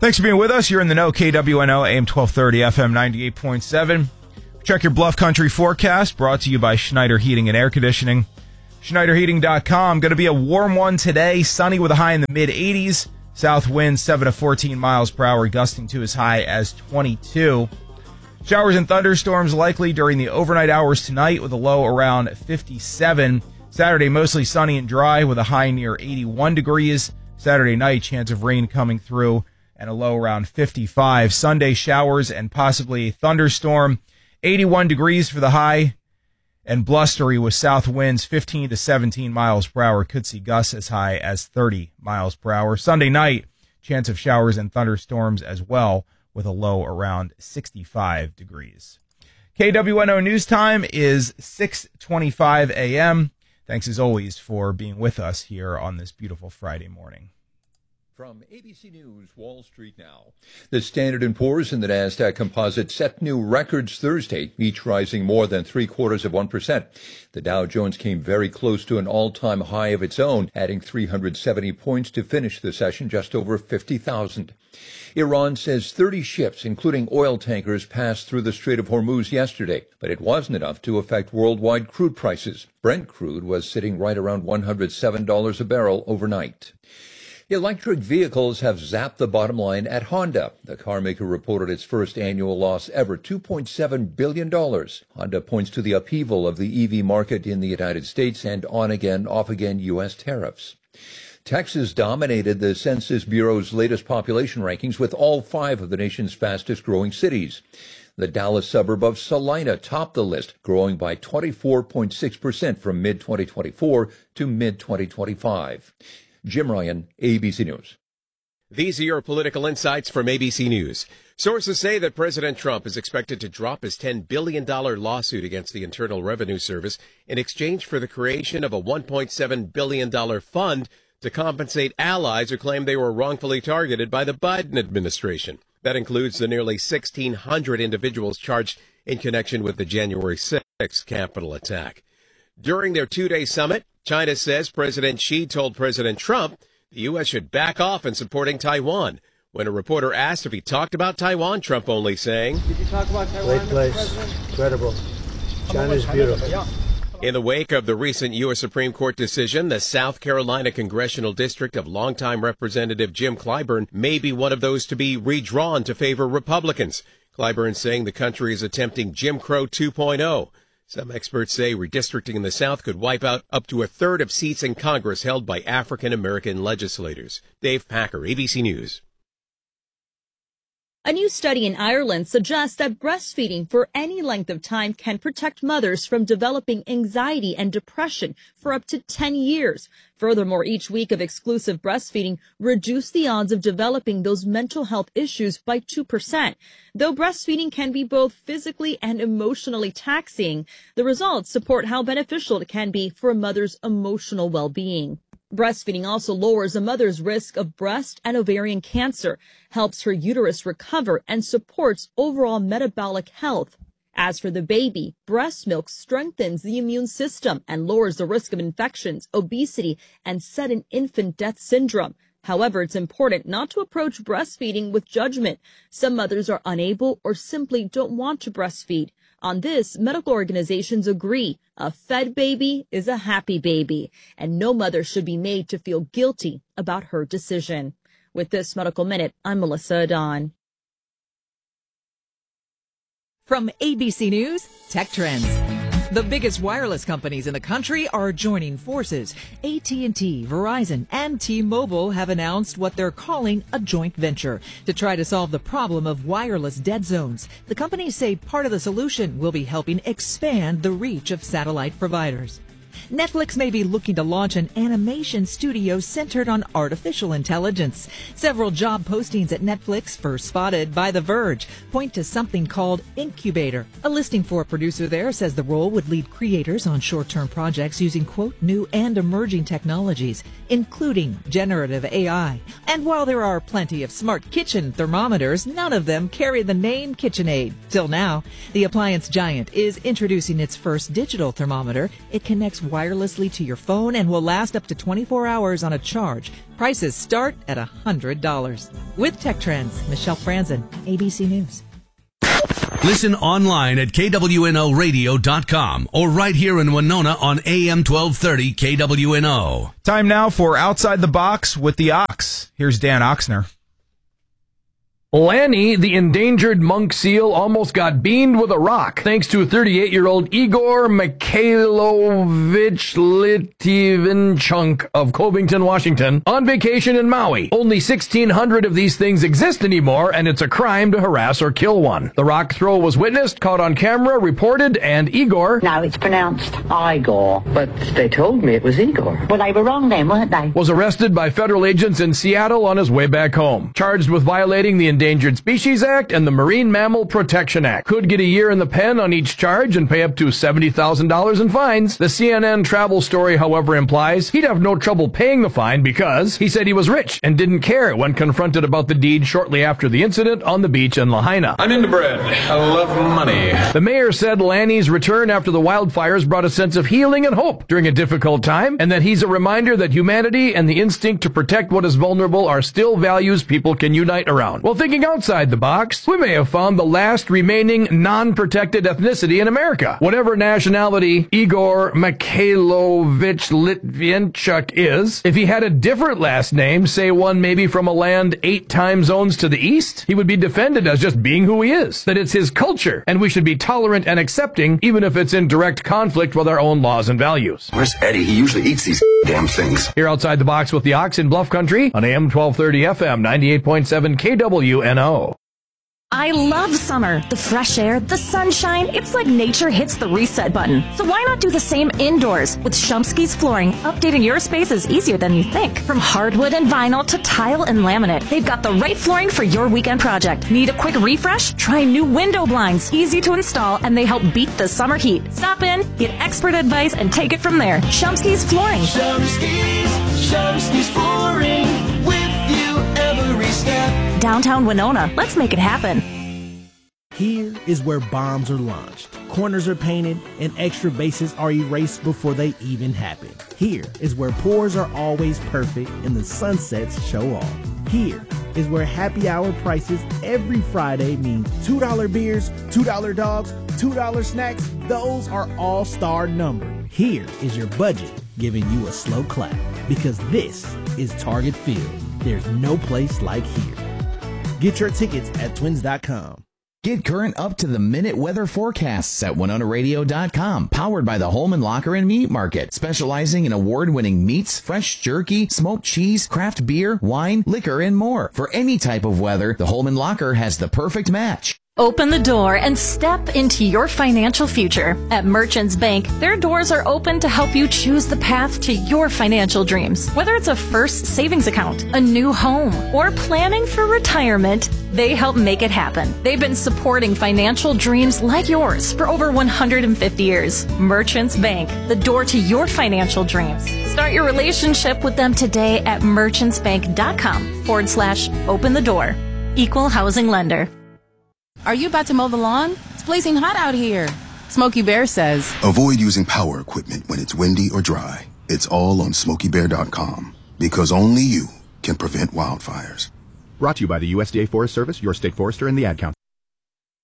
Thanks for being with us. You're in the know. KWNO, AM 1230, FM 98.7. Check your Bluff Country forecast, brought to you by Schneider Heating and Air Conditioning. SchneiderHeating.com. Going to be a warm one today. Sunny with a high in the mid-80s. South winds 7 to 14 miles per hour, gusting to as high as 22. Showers and thunderstorms likely during the overnight hours tonight, with a low around 57. Saturday, mostly sunny and dry with a high near 81 degrees. Saturday night, chance of rain coming through and a low around 55. Sunday, showers and possibly a thunderstorm. 81 degrees for the high, and blustery with south winds 15 to 17 miles per hour. Could see gusts as high as 30 miles per hour. Sunday night, chance of showers and thunderstorms as well, with a low around 65 degrees. KWNO News Time is 6:25 a.m. Thanks as always for being with us here on this beautiful Friday morning. From ABC News, Wall Street now. The Standard & Poor's and the NASDAQ Composite set new records Thursday, each rising more than 0.75%. The Dow Jones came very close to an all-time high of its own, adding 370 points to finish the session just over 50,000. Iran says 30 ships, including oil tankers, passed through the Strait of Hormuz yesterday, but it wasn't enough to affect worldwide crude prices. Brent crude was sitting right around $107 a barrel overnight. Electric vehicles have zapped the bottom line at Honda. The carmaker reported its first annual loss ever, $2.7 billion. Honda points to the upheaval of the EV market in the United States and on-again, off-again U.S. tariffs. Texas dominated the Census Bureau's latest population rankings with all 5 of the nation's fastest-growing cities. The Dallas suburb of Salina topped the list, growing by 24.6% from mid-2024 to mid-2025. Jim Ryan, ABC News. These are your political insights from ABC News. Sources say that President Trump is expected to drop his $10 billion lawsuit against the Internal Revenue Service in exchange for the creation of a $1.7 billion fund to compensate allies who claim they were wrongfully targeted by the Biden administration. That includes the nearly 1,600 individuals charged in connection with the January 6th Capitol attack. During their 2-day summit, China says President Xi told President Trump the U.S. should back off in supporting Taiwan. When a reporter asked if he talked about Taiwan, Trump only saying, "Did you talk about Taiwan?" Great place. Incredible. China's beautiful. In the wake of the recent U.S. Supreme Court decision, the South Carolina congressional district of longtime Representative Jim Clyburn may be one of those to be redrawn to favor Republicans. Clyburn saying the country is attempting Jim Crow 2.0. Some experts say redistricting in the South could wipe out up to a third of seats in Congress held by African-American legislators. Dave Packer, ABC News. A new study in Ireland suggests that breastfeeding for any length of time can protect mothers from developing anxiety and depression for up to 10 years. Furthermore, each week of exclusive breastfeeding reduced the odds of developing those mental health issues by 2%. Though breastfeeding can be both physically and emotionally taxing, the results support how beneficial it can be for a mother's emotional well-being. Breastfeeding also lowers a mother's risk of breast and ovarian cancer, helps her uterus recover, and supports overall metabolic health. As for the baby, breast milk strengthens the immune system and lowers the risk of infections, obesity, and sudden infant death syndrome. However, it's important not to approach breastfeeding with judgment. Some mothers are unable or simply don't want to breastfeed. On this, medical organizations agree. A fed baby is a happy baby, and no mother should be made to feel guilty about her decision. With this Medical Minute, I'm Melissa Adon. From ABC News, Tech Trends. The biggest wireless companies in the country are joining forces. AT&T, Verizon, and T-Mobile have announced what they're calling a joint venture to try to solve the problem of wireless dead zones. The companies say part of the solution will be helping expand the reach of satellite providers. Netflix may be looking to launch an animation studio centered on artificial intelligence. Several job postings at Netflix, first spotted by The Verge, point to something called Incubator. A listing for a producer there says the role would lead creators on short-term projects using, quote, new and emerging technologies, including generative AI. And while there are plenty of smart kitchen thermometers, none of them carry the name KitchenAid. Till now, the appliance giant is introducing its first digital thermometer. It connects wirelessly to your phone and will last up to 24 hours on a charge. Prices start at $100. With Tech Trends, Michelle Franzen, ABC News. Listen online at KWNOradio.com or right here in Winona on AM 1230 KWNO. Time now for Outside the Box with the Ox. Here's Dan Oxner. Lanny, the endangered monk seal, almost got beamed with a rock thanks to 38-year-old Igor Mikhailovich Litvinchuk of Covington, Washington, on vacation in Maui. Only 1,600 of these things exist anymore, and it's a crime to harass or kill one. The rock throw was witnessed, caught on camera, reported, and Igor... Now it's pronounced Igor, but they told me it was Igor. Well, they were wrong then, weren't they? ...was arrested by federal agents in Seattle on his way back home. Charged with violating the Endangered Species Act and the Marine Mammal Protection Act. Could get a year in the pen on each charge and pay up to $70,000 in fines. The CNN travel story, however, implies he'd have no trouble paying the fine because he said he was rich and didn't care when confronted about the deed shortly after the incident on the beach in Lahaina. I'm into bread. I love money. The mayor said Lanny's return after the wildfires brought a sense of healing and hope during a difficult time, and that he's a reminder that humanity and the instinct to protect what is vulnerable are still values people can unite around. Well, thinking outside the box, we may have found the last remaining non-protected ethnicity in America. Whatever nationality Igor Mikhailovich Litvinchuk is, if he had a different last name, say one maybe from a land 8 time zones to the east, he would be defended as just being who he is. That it's his culture, and we should be tolerant and accepting, even if it's in direct conflict with our own laws and values. Where's Eddie? He usually eats these damn things. Here outside the box with the Ox in Bluff Country on AM 1230 FM 98.7 KWNO. I love summer. The fresh air, the sunshine. It's like nature hits the reset button. So why not do the same indoors? With Shumsky's Flooring, updating your space is easier than you think. From hardwood and vinyl to tile and laminate, they've got the right flooring for your weekend project. Need a quick refresh? Try new window blinds. Easy to install, and they help beat the summer heat. Stop in, get expert advice, and take it from there. Shumsky's Flooring. Shumsky's Flooring. With you every step. Downtown Winona. Let's make it happen. Here is where bombs are launched, corners are painted, and extra bases are erased before they even happen. Here is where pours are always perfect and the sunsets show off. Here is where happy hour prices every Friday mean $2 beers, $2 dogs, $2 snacks. Those are all star numbered. Here is your budget giving you a slow clap, because this is Target Field. There's no place like here. Get your tickets at twins.com. Get current up-to-the-minute weather forecasts at WinonaRadio.com. Powered by the Holman Locker and Meat Market, specializing in award-winning meats, fresh jerky, smoked cheese, craft beer, wine, liquor, and more. For any type of weather, the Holman Locker has the perfect match. Open the door and step into your financial future. At Merchants Bank, their doors are open to help you choose the path to your financial dreams. Whether it's a first savings account, a new home, or planning for retirement, they help make it happen. They've been supporting financial dreams like yours for over 150 years. Merchants Bank, the door to your financial dreams. Start your relationship with them today at merchantsbank.com/open the door. Equal housing lender. Are you about to mow the lawn? It's blazing hot out here. Smokey Bear says, avoid using power equipment when it's windy or dry. It's all on SmokeyBear.com, because only you can prevent wildfires. Brought to you by the USDA Forest Service, your state forester, and the Ad Council.